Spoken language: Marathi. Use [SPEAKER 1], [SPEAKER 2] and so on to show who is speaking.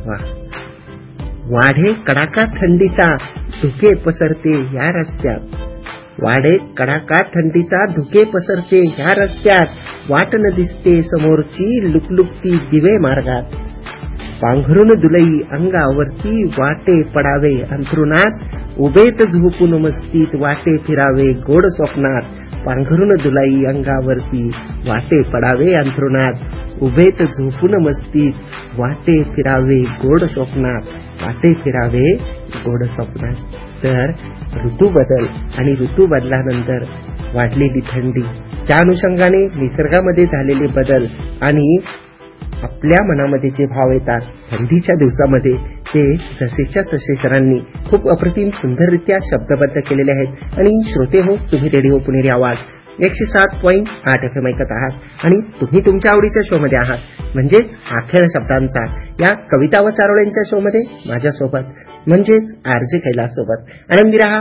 [SPEAKER 1] वा. वाढे कडाका थंडीचा धुके पसरते ह्या रस्त्यात. वाढे कडाका थंडीचा धुके पसरते ह्या रस्त्यात. वाट न दिसते समोरची लुकलुकती दिवे मार्गात. पांघरून दुलई अंगावरती वाटे पडावे अंथरुणात. उभेत झोपून मस्तीत वाटे फिरावे गोड स्वप्नात. पांघरून दुलाई अंगावरती वाटे पडावे अंथरुणात. उभेत झोपून मस्तीत वाटे फिरावे गोड स्वप्नात. वाटे फिरावे गोड स्वप्नात. तर ऋतू बदल आणि ऋतू बदलानंतर वाढलेली थंडी, त्या अनुषंगाने निसर्गामध्ये झालेले बदल आणि आपल्या मनामध्ये जे भाव येतात थंडीच्या दिवसामध्ये, ते जसेच्या तसे सरांनी खूप अप्रतिम सुंदररित्या शब्दबद्ध केलेले आहेत. आणि श्रोते हो, तुम्ही रेडिओ पुणेरी आवाज 107.8 FM ऐकत आहात आणि तुम्ही तुमच्या आवडीच्या शो मध्ये आहात, म्हणजेच आखेर शब्दांचा या कविता व चारोळ्यांच्या शो मध्ये माझ्यासोबत, म्हणजेच आरजे कैलास सोबत. आनंदी रहा,